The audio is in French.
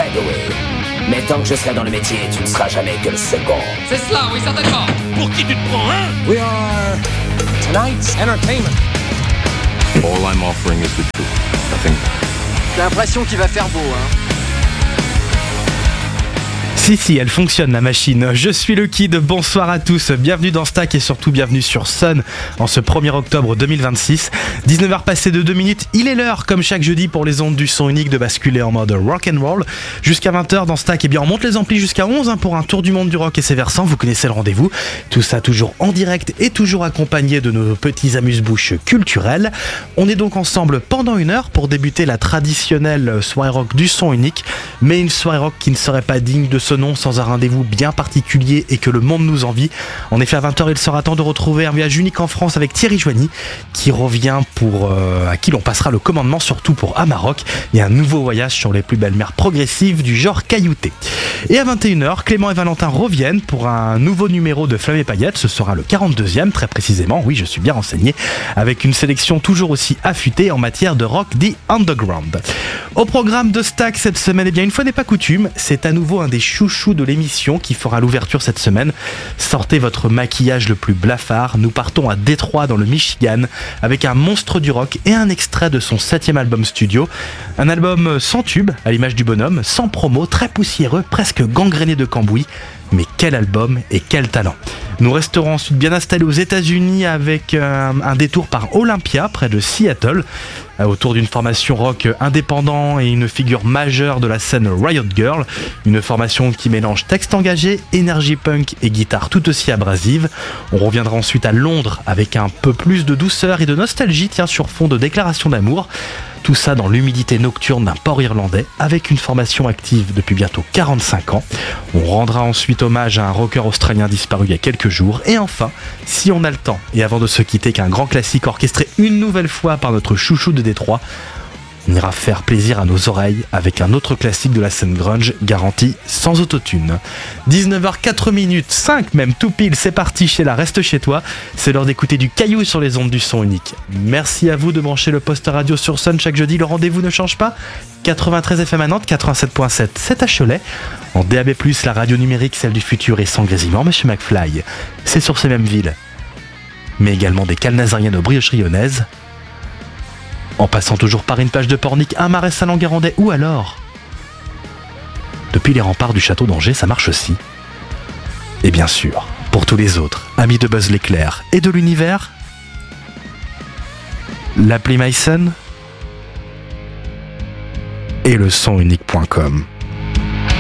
très doué. Mais tant que je serai dans le métier, tu ne seras jamais que le second. C'est cela, oui, certainement. Pour qui tu te prends, hein? We are tonight's entertainment. All I'm offering is the truth. Nothing. J'ai l'impression qu'il va faire beau, hein. Si, elle fonctionne la machine. Je suis le Kid, bonsoir à tous, bienvenue dans Stack et surtout bienvenue sur Sun en ce 1er octobre 2026. 19h passées de 2 minutes, il est l'heure comme chaque jeudi pour les ondes du son unique de basculer en mode rock'n'roll. Jusqu'à 20h dans Stack, on monte les amplis jusqu'à 11 pour un tour du monde du rock et ses versants, vous connaissez le rendez-vous. Tout ça toujours en direct et toujours accompagné de nos petits amuse-bouches culturels. On est donc ensemble pendant 1 heure pour débuter la traditionnelle soirée rock du son unique, mais une soirée rock qui ne serait pas digne de ce nom sans un rendez-vous bien particulier et que le monde nous envie. En effet, à 20h, il sera temps de retrouver un voyage unique en France avec Thierry Joigny qui revient à qui l'on passera le commandement surtout pour Amarok et un nouveau voyage sur les plus belles mers progressives du genre caillouté. Et à 21h, Clément et Valentin reviennent pour un nouveau numéro de Flammes et Paillettes. Ce sera le 42e très précisément, oui je suis bien renseigné, avec une sélection toujours aussi affûtée en matière de rock dit underground. Au programme de Stack cette semaine, une fois n'est pas coutume, c'est à nouveau un des chouchous de l'émission qui fera l'ouverture cette semaine. Sortez votre maquillage le plus blafard, nous partons à Détroit dans le Michigan avec un monstre du rock et un extrait de son 7e album studio. Un album sans tube, à l'image du bonhomme, sans promo, très poussiéreux, presque gangréné de cambouis. Mais quel album et quel talent. Nous resterons ensuite bien installés aux États-Unis avec un détour par Olympia, près de Seattle, autour d'une formation rock indépendant et une figure majeure de la scène Riot Girl, une formation qui mélange texte engagé, énergie punk et guitare tout aussi abrasive. On reviendra ensuite à Londres avec un peu plus de douceur et de nostalgie, sur fond de déclaration d'amour. Tout ça dans l'humidité nocturne d'un port irlandais avec une formation active depuis bientôt 45 ans. On rendra ensuite hommage à un rocker australien disparu il y a quelques jours. Et enfin, si on a le temps, et avant de se quitter qu'un grand classique orchestré une nouvelle fois par notre chouchou de Détroit, on ira faire plaisir à nos oreilles avec un autre classique de la scène grunge garanti sans autotune. 19h04, 5 même tout pile, c'est parti chez la Reste Chez Toi. C'est l'heure d'écouter du caillou sur les ondes du son unique. Merci à vous de brancher le poste radio sur Sun chaque jeudi, le rendez-vous ne change pas. 93 FM à Nantes, 87.7 c'est à Cholet. En DAB+, la radio numérique, celle du futur et sans grésillement, Monsieur McFly. C'est sur ces mêmes villes. Mais également des cales nazariennes aux briocheries lyonnaises. En passant toujours par une plage de Pornic, un marais salon-guérandais ou alors depuis les remparts du château d'Angers, ça marche aussi. Et bien sûr, pour tous les autres, amis de Buzz l'éclair et de l'univers, l'appli MySun et le sonunique.com.